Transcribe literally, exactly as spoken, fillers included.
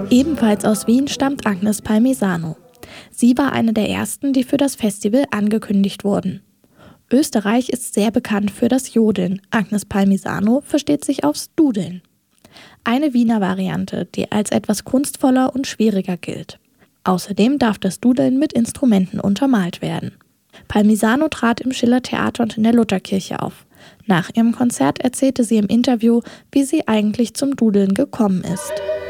Ebenfalls aus Wien stammt Agnes Palmisano. Sie war eine der ersten, die für das Festival angekündigt wurden. Österreich ist sehr bekannt für das Jodeln. Agnes Palmisano versteht sich aufs Dudeln. Eine Wiener Variante, die als etwas kunstvoller und schwieriger gilt. Außerdem darf das Dudeln mit Instrumenten untermalt werden. Palmisano trat im Schillertheater und in der Lutherkirche auf. Nach ihrem Konzert erzählte sie im Interview, wie sie eigentlich zum Dudeln gekommen ist.